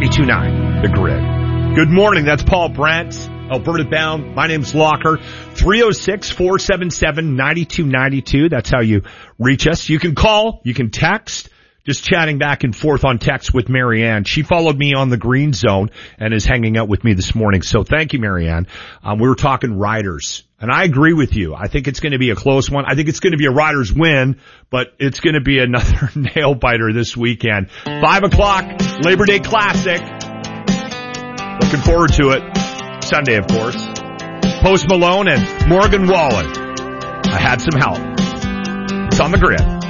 92.9 The Grid. Good morning. That's Paul Brandt, Alberta bound. My name's Locker. 306-477-9292. That's how you reach us. You can call. You can text. Just chatting back and forth on text with Marianne. She followed me on the Green Zone and is hanging out with me this morning. So thank you, Marianne. We were talking Riders. And I agree with you. I think it's going to be a close one. I think it's going to be a Riders win, but it's going to be another nail biter this weekend. 5 o'clock, Labor Day Classic. Looking forward to it. Sunday, of course. Post Malone and Morgan Wallen. I had some help. It's on the Grid.